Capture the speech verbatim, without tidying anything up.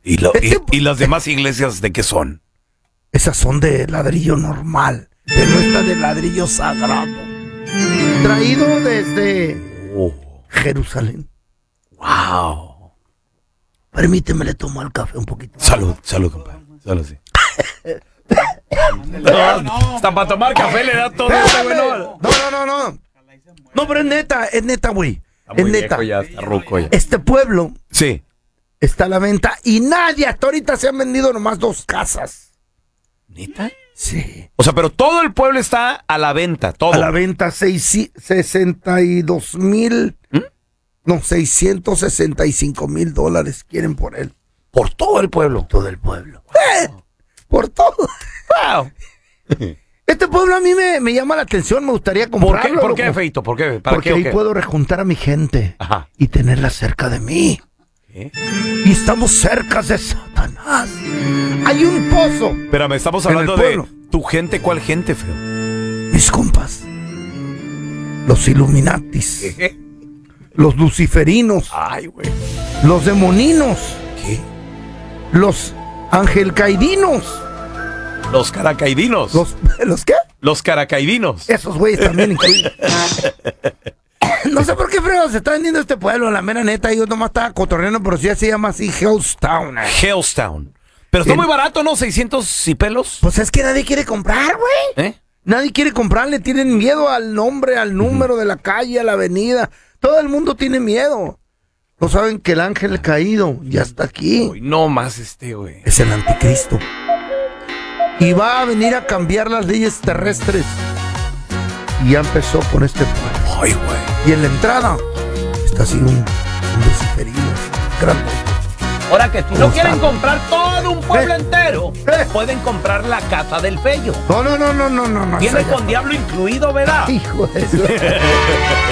¿Y, lo, Este- y, y las demás iglesias de qué son? Esas son de ladrillo normal, pero esta de ladrillo sagrado. Traído desde Oh, Jerusalén. wow. Permíteme, le tomo al café un poquito. Salud, salud, compadre. Salud, sí. no, hasta para tomar café le da todo este güey, no. No, no, no, no. No, pero es neta, es neta, güey. Está Es muy neta. viejo ya, está ruco ya. Este pueblo Sí. está a la venta y nadie, hasta ahorita se han vendido nomás dos casas. ¿Neta? Sí. O sea, pero todo el pueblo está a la venta, todo. A la venta seis, sesenta y dos mil, ¿Mm? no, seiscientos sesenta y cinco mil dólares quieren por él. Por todo el pueblo. Todo el pueblo. Eh, por todo. Wow. Este pueblo a mí me, me llama la atención, me gustaría ¿Por qué, comprarlo. ¿Por qué, loco. Feito? ¿Por qué? ¿Para Porque qué o ahí qué? puedo rejuntar a mi gente Ajá. y tenerla cerca de mí. ¿Qué? Y estamos cerca de Satanás. Hay un pozo. Espérame, estamos En el hablando de pueblo. tu gente. ¿Cuál gente, feo? Mis compas. Los Illuminatis. ¿Qué? Los luciferinos. Ay, güey. Los demoninos. ¿Qué? Los angelcaidinos. Los caracaidinos. Los, Los, ¿Los qué? caracaidinos. Esos güeyes también incluidos. No sé por qué frego se está vendiendo este pueblo, la mera neta. Yo nomás estaba cotorreando, pero sí se llama así Hellstown. eh. Hellstown. Pero está En- muy barato, ¿no? seiscientos y pelos. Pues es que nadie quiere comprar, güey. ¿Eh? Nadie quiere comprar, le tienen miedo al nombre, al número de la calle, a la avenida. Todo el mundo tiene miedo. No saben que el ángel caído ya está aquí. Uy, no más este, güey. Es el anticristo. Y va a venir a cambiar las leyes terrestres. Y ya empezó con este pueblo. Ay, güey. Y en la entrada está así un, un luciferino grande. Ahora que si no ¿Cómo quieren está? comprar todo un pueblo Eh. entero, Eh. pueden comprar la casa del Fello. No, no, no, no, no, no. no Viene esa ya- con diablo incluido, ¿verdad? Hijo de eso.